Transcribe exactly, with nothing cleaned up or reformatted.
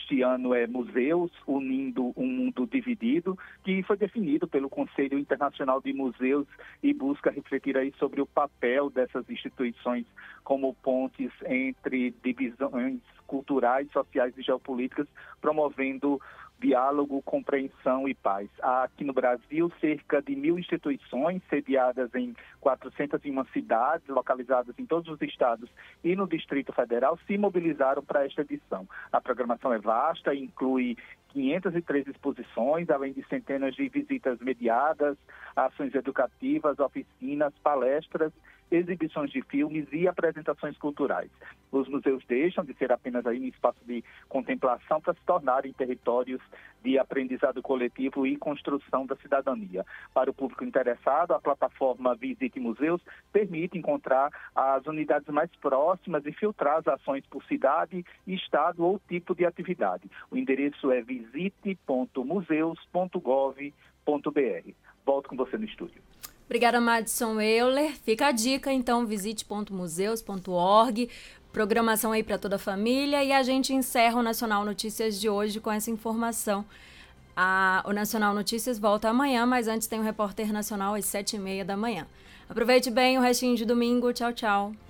deste ano é Museus, Unindo um Mundo Dividido, que foi definido pelo Conselho Internacional de Museus e busca refletir aí sobre o papel dessas instituições como pontes entre divisões culturais, sociais e geopolíticas, promovendo diálogo, compreensão e paz. Há aqui no Brasil cerca de mil instituições sediadas em quatrocentas e uma cidades, localizadas em todos os estados e no Distrito Federal, se mobilizaram para esta edição. A programação é vasta, inclui quinhentas e três exposições, além de centenas de visitas mediadas, ações educativas, oficinas, palestras, exibições de filmes e apresentações culturais. Os museus deixam de ser apenas aí um espaço de contemplação para se tornarem territórios de aprendizado coletivo e construção da cidadania. Para o público interessado, a plataforma Visite Museus permite encontrar as unidades mais próximas e filtrar as ações por cidade, estado ou tipo de atividade. O endereço é visite ponto museus ponto gov ponto br. Volto com você no estúdio. Obrigada, Madison Euler. Fica a dica, então, visite ponto museus ponto org, programação aí para toda a família, e a gente encerra o Nacional Notícias de hoje com essa informação. A, o Nacional Notícias volta amanhã, mas antes tem o Repórter Nacional às sete e meia da manhã. Aproveite bem o restinho de domingo. Tchau, tchau.